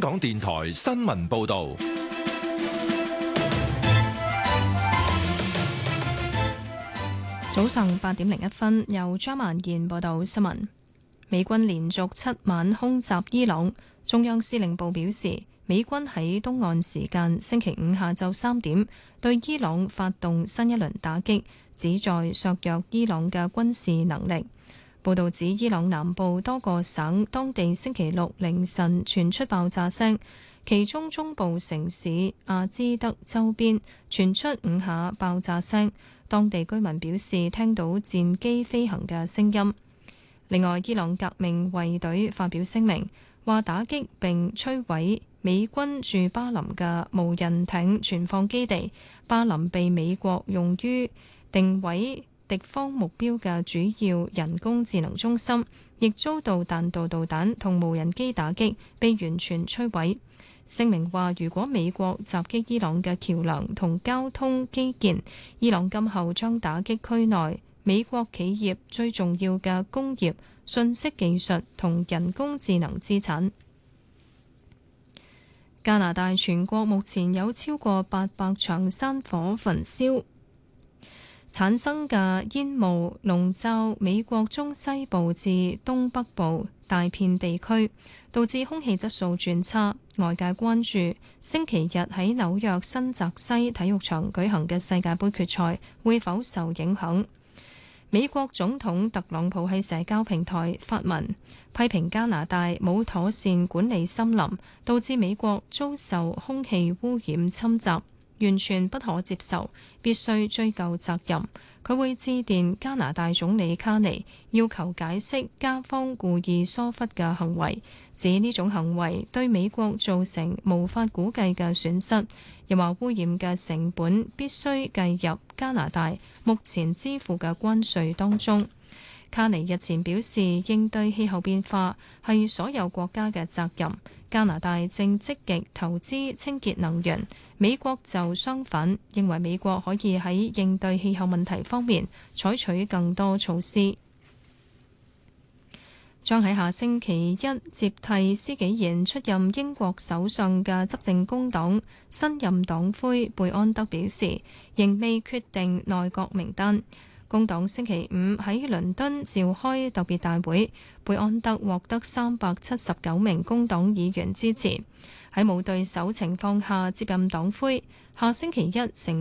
港電台新聞報道。 早上8:01，由張曼燕報道新聞。美軍連續7晚空襲伊朗，中央司令部表示，美軍喺東岸時間星期五下晝3點對伊朗發動新一輪打擊，旨在削弱伊朗嘅軍事能力。報導指，伊朗南部多個省當地星期六凌晨傳出爆炸聲，其中中部城市阿茲德周邊傳出5下爆炸聲。當地居民表示聽到戰機飛行嘅聲音。另外，伊朗革命衛隊發表聲明，話打擊並摧毀美軍駐巴林嘅無人艇存放基地。巴林被美國用於定位敵方目標嘅主要人工智能中心，亦遭到彈道導彈同無人機打擊，被完全摧毀。聲明話，如果美國襲擊伊朗嘅橋梁同交通基建，伊朗今後將打擊區內美國企業最重要嘅工業、信息技術同人工智能資產。加拿大全國目前有超過800場山火焚燒產生嘅煙霧籠罩美國中西部至東北部大片地區，導致空氣質素轉差。外界關注星期日喺紐約新澤西體育場舉行嘅世界盃決賽會否受影響。美國總統特朗普喺社交平台發文，批評加拿大冇妥善管理森林，導致美國遭受空氣污染侵襲，完全不可接受，必須追究責任。佢會致電加拿大總理卡尼，要求解釋加方故意疏忽嘅行為，指呢種行為對美國造成無法估計嘅損失。又話污染嘅成本必須計入加拿大目前支付嘅關稅當中。卡尼日前表示，應對氣候變化係所有國家嘅責任。加拿大正積極投資清潔能源，美國就相反，認為美國可以喺應對氣候問題方面採取更多措施。將喺下星期一接替施紀賢出任英國首相嘅執政工黨新任黨魁貝安德表示，仍未決定內閣名單。工黨星期五喺倫敦召開特別大會，貝安德獲得379名工黨議員支持，喺冇對手情況下接任黨魁，下星期一成